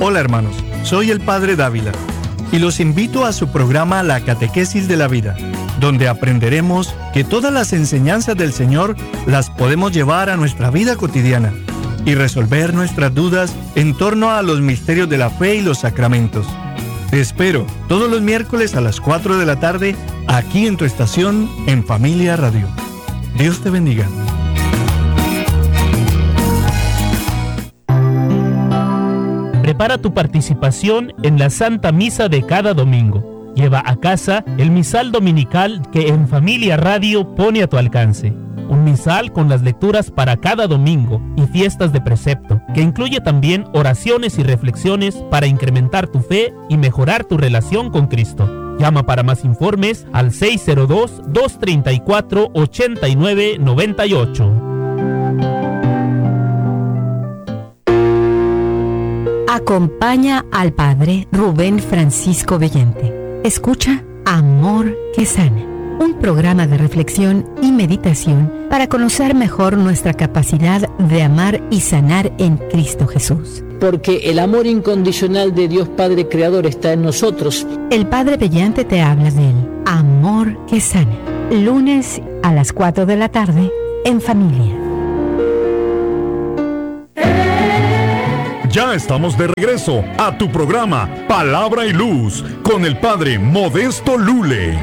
Hola hermanos, soy el Padre Dávila y los invito a su programa La Catequesis de la Vida, donde aprenderemos que todas las enseñanzas del Señor las podemos llevar a nuestra vida cotidiana y resolver nuestras dudas en torno a los misterios de la fe y los sacramentos. Te espero todos los miércoles a las 4 de la tarde aquí en tu estación en Familia Radio. Dios te bendiga. Prepara tu participación en la Santa Misa de cada domingo. Lleva a casa el misal dominical que en Familia Radio pone a tu alcance. Un misal con las lecturas para cada domingo y fiestas de precepto, que incluye también oraciones y reflexiones para incrementar tu fe y mejorar tu relación con Cristo. Llama para más informes al 602-234-8998. Acompaña al Padre Rubén Francisco Vellente. Escucha Amor que Sana, un programa de reflexión y meditación para conocer mejor nuestra capacidad de amar y sanar en Cristo Jesús. Porque el amor incondicional de Dios Padre Creador está en nosotros. El Padre Vellente te habla del Amor que Sana. Lunes a las 4 de la tarde en Familia. Ya estamos de regreso a tu programa Palabra y Luz con el Padre Modesto Lule.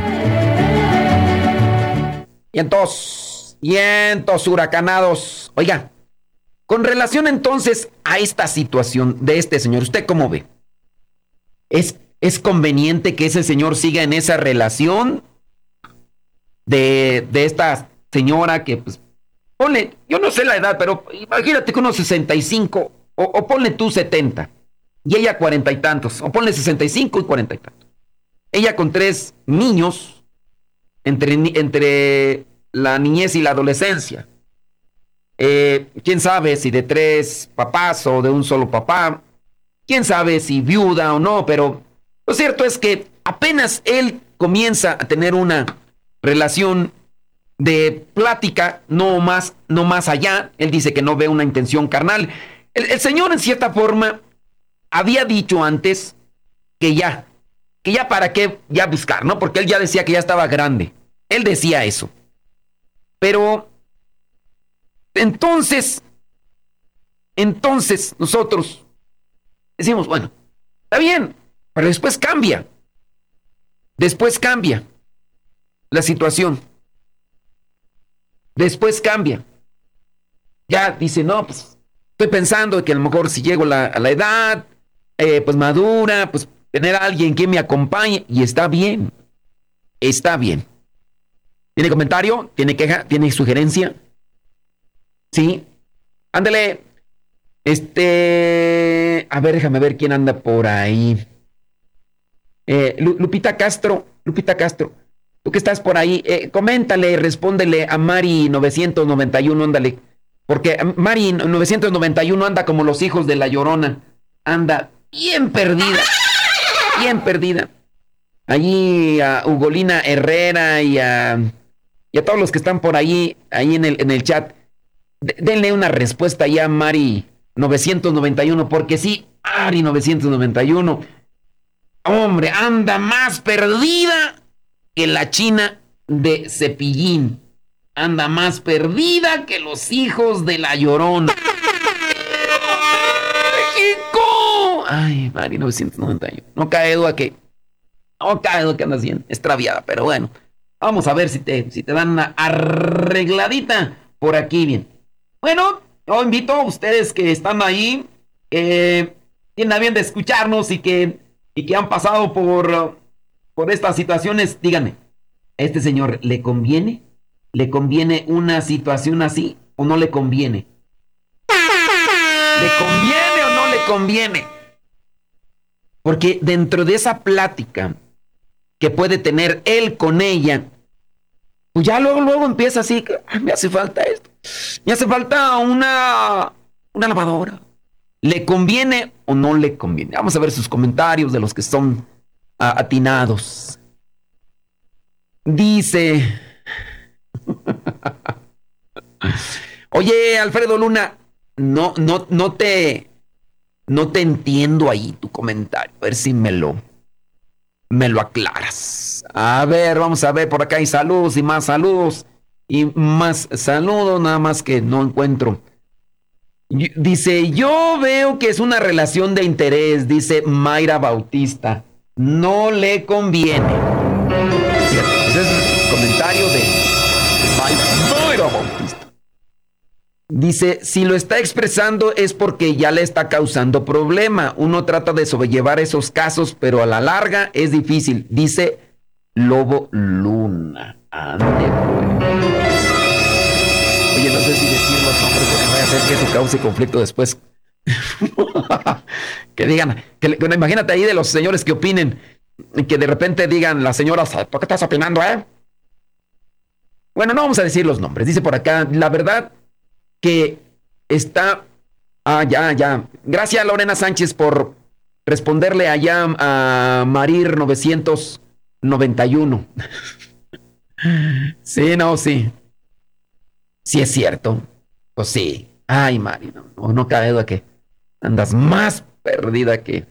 Y entonces, huracanados. Oiga, con relación entonces a esta situación de este señor, ¿usted cómo ve? ¿Es conveniente que ese señor siga en esa relación de esta señora que, pues, ponle, yo no sé la edad, pero imagínate que unos 65... O ponle tú 70, y ella 40 y tantos, o ponle 65 y 40 y tantos. Ella con 3 niños, entre la niñez y la adolescencia. Quién sabe si de 3 papás o de un solo papá, quién sabe si viuda o no, pero lo cierto es que apenas él comienza a tener una relación de plática, no más allá. Él dice que no ve una intención carnal. El Señor, en cierta forma, había dicho antes que ya para qué ya buscar, ¿no? Porque él ya decía que ya estaba grande. Él decía eso. Pero entonces nosotros decimos, bueno, está bien, pero después cambia. Después cambia la situación. Después cambia. Ya dice, no, pues estoy pensando que a lo mejor si llego a la edad, pues madura, pues tener a alguien que me acompañe, y está bien. Está bien. ¿Tiene comentario? ¿Tiene queja? ¿Tiene sugerencia? Sí. Ándale. A ver, déjame ver quién anda por ahí. Lupita Castro. Tú que estás por ahí, coméntale, respóndele a Mari 991, ándale. Porque Mari 991 anda como los hijos de la Llorona. Anda bien perdida. Bien perdida. Allí a Ugolina Herrera y a todos los que están por ahí en el chat. Denle una respuesta ya a Mari 991. Porque sí, Mari 991. Hombre, anda más perdida que la China de Cepillín. Anda más perdida que los hijos de la Llorona. ¡México! Ay, Mari 991. No cae duda que andas bien extraviada, pero bueno. Vamos a ver si te dan una arregladita por aquí bien. Bueno, yo invito a ustedes que están ahí, tienen a bien de escucharnos y que han pasado por estas situaciones. Díganme, ¿a este señor le conviene? ¿Le conviene una situación así o no le conviene? ¿Le conviene o no le conviene? Porque dentro de esa plática que puede tener él con ella, pues ya luego empieza así, me hace falta esto, me hace falta una lavadora. ¿Le conviene o no le conviene? Vamos a ver sus comentarios de los que son atinados. Dice... Oye, Alfredo Luna, no te No te entiendo ahí tu comentario. A ver si me lo aclaras. A ver, vamos a ver, por acá hay saludos y más saludos. Y más saludos, nada más que no encuentro. Dice, yo veo que es una relación de interés, dice Mayra Bautista. No le conviene. Ese es el comentario de Mayra Bautista. Dice, si lo está expresando es porque ya le está causando problema. Uno trata de sobrellevar esos casos, pero a la larga es difícil. Dice Lobo Luna. Ande, pues. Oye, no sé si decir los nombres porque no vaya a ser que eso cause conflicto después. Que digan, bueno, imagínate ahí de los señores que opinen, que de repente digan las señoras, ¿por qué estás opinando, Bueno, no vamos a decir los nombres. Dice por acá, la verdad que está... ya. Gracias, Lorena Sánchez, por responderle allá a Marir 991. Sí, no, sí. Sí es cierto. Pues sí. Ay, Mari, no cabe duda que andas más perdida que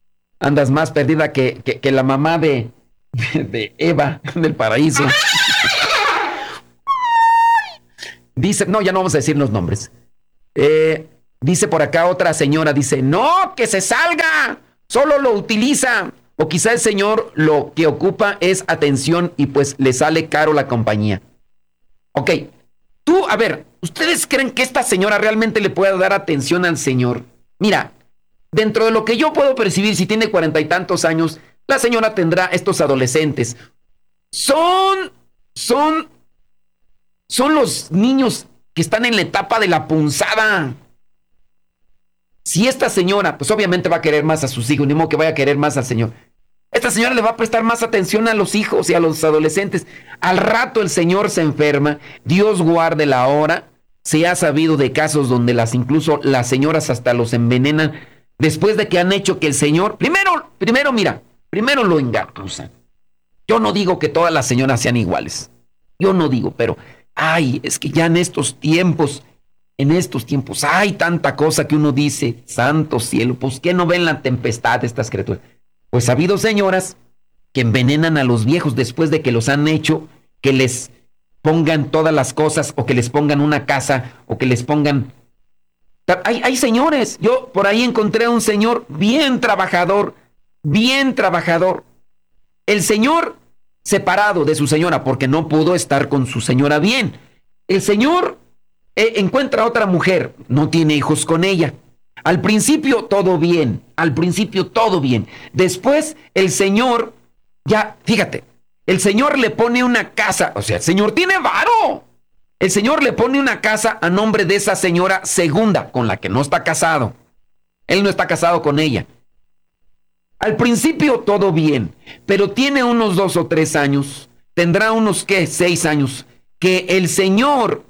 la mamá de Eva del paraíso. Dice, no, ya no vamos a decir los nombres. Dice por acá otra señora, dice, no, que se salga, solo lo utiliza. O quizá el señor lo que ocupa es atención y pues le sale caro la compañía. Ok, tú, a ver, ¿ustedes creen que esta señora realmente le pueda dar atención al señor? Mira, dentro de lo que yo puedo percibir, si tiene 40 y tantos años, la señora tendrá estos adolescentes. Son los niños que están en la etapa de la punzada. Si esta señora, pues obviamente va a querer más a sus hijos, ni modo que vaya a querer más al señor. Esta señora le va a prestar más atención a los hijos y a los adolescentes. Al rato el señor se enferma, Dios guarde la hora. Se ha sabido de casos donde incluso las señoras hasta los envenenan después de que han hecho que el señor, primero lo engatusan. Yo no digo que todas las señoras sean iguales. Yo no digo, pero es que ya en estos tiempos hay tanta cosa que uno dice, santo cielo, pues ¿qué no ven la tempestad de estas criaturas? Pues ha habido señoras que envenenan a los viejos después de que los han hecho, que les pongan todas las cosas, o que les pongan una casa, o que les pongan... Hay señores, yo por ahí encontré a un señor bien trabajador. El señor separado de su señora porque no pudo estar con su señora bien. El señor encuentra a otra mujer, no tiene hijos con ella. Al principio todo bien. Después el señor, fíjate, el señor le pone una casa, o sea, el señor tiene varo. El señor le pone una casa a nombre de esa señora segunda, con la que no está casado. Él no está casado con ella. Al principio todo bien, pero tiene unos 2 o 3 años, tendrá unos, 6 años, que el señor...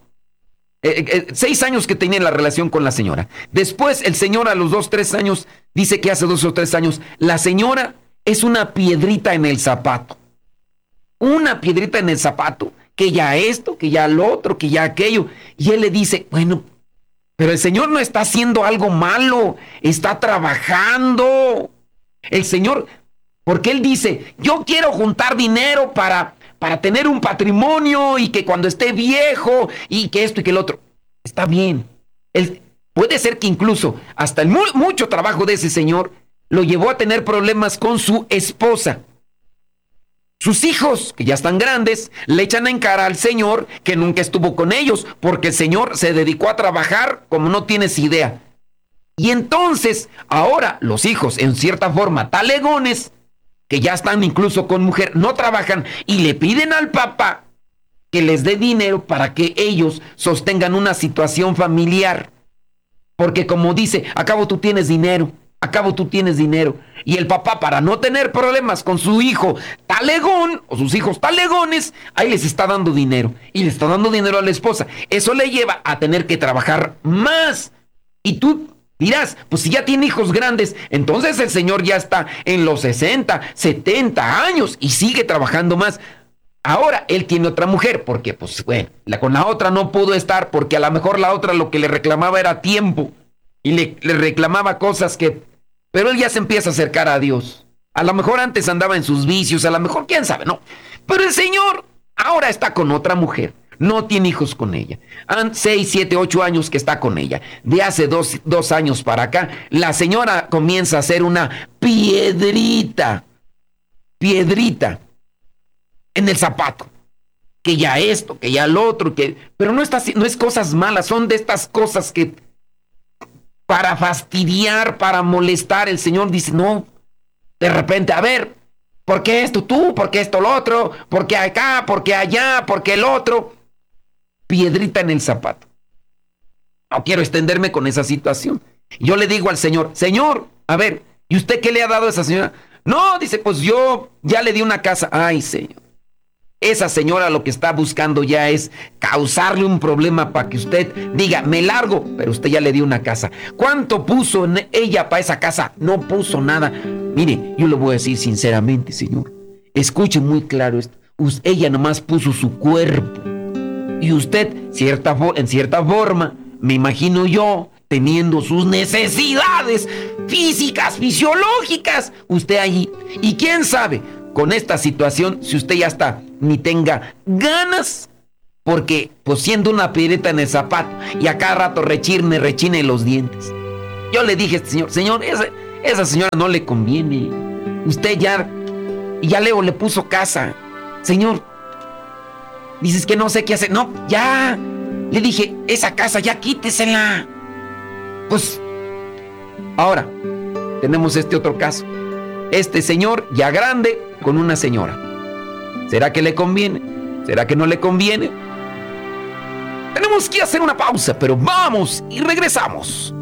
6 años que tenía la relación con la señora. Después el señor a los 2, 3 años dice que hace 2 o 3 años la señora es una piedrita en el zapato. Una piedrita en el zapato. Que ya esto, que ya lo otro, que ya aquello. Y él le dice, bueno, pero el señor no está haciendo algo malo. Está trabajando. El señor, porque él dice, yo quiero juntar dinero para tener un patrimonio y que cuando esté viejo y que esto y que el otro. Está bien. Puede ser que incluso hasta el mucho trabajo de ese señor lo llevó a tener problemas con su esposa. Sus hijos, que ya están grandes, le echan en cara al señor que nunca estuvo con ellos porque el señor se dedicó a trabajar como no tienes idea. Y entonces, ahora los hijos, en cierta forma, talegones, que ya están incluso con mujer, no trabajan y le piden al papá que les dé dinero para que ellos sostengan una situación familiar. Porque como dice, acabo tú tienes dinero. Y el papá, para no tener problemas con su hijo talegón o sus hijos talegones, ahí les está dando dinero. Y le está dando dinero a la esposa. Eso le lleva a tener que trabajar más. Y tú dirás, pues si ya tiene hijos grandes, entonces el señor ya está en los 60, 70 años y sigue trabajando más. Ahora él tiene otra mujer, porque pues bueno, con la otra no pudo estar porque a lo mejor la otra lo que le reclamaba era tiempo. y le reclamaba cosas que... Pero él ya se empieza a acercar a Dios. A lo mejor antes andaba en sus vicios, a lo mejor, quién sabe, no. Pero el Señor ahora está con otra mujer. No tiene hijos con ella. Han 6, 7, 8 años que está con ella. De hace 2 años para acá, la señora comienza a hacer una piedrita en el zapato. Que ya esto, que ya lo otro, pero no es cosas malas, son de estas cosas que para fastidiar, para molestar, el Señor dice, no, de repente, a ver, ¿por qué esto tú? ¿Por qué esto lo otro? ¿Por qué acá? ¿Por qué allá? ¿Por qué el otro? Piedrita en el zapato. No quiero extenderme con esa situación. Yo le digo al Señor, Señor, a ver, ¿y usted qué le ha dado a esa señora? No, dice, pues yo ya le di una casa. Ay, Señor. Esa señora lo que está buscando ya es causarle un problema para que usted diga, me largo, pero usted ya le dio una casa. ¿Cuánto puso en ella para esa casa? No puso nada. Mire, yo le voy a decir sinceramente, Señor, escuche muy claro esto. Ella nomás puso su cuerpo. Y usted, en cierta forma, me imagino yo, teniendo sus necesidades físicas, fisiológicas, usted allí. Y quién sabe, con esta situación, si usted ya está, ni tenga ganas, porque pues siendo una piedrita en el zapato y a cada rato rechine los dientes. Yo le dije a este señor, esa señora no le conviene. Usted ya Leo le puso casa. Señor, dices que no sé qué hacer. No, ya. Le dije, esa casa ya quítesela. Pues, ahora, tenemos este otro caso. Este señor ya grande con una señora. ¿Será que le conviene? ¿Será que no le conviene? Tenemos que hacer una pausa, pero vamos y regresamos.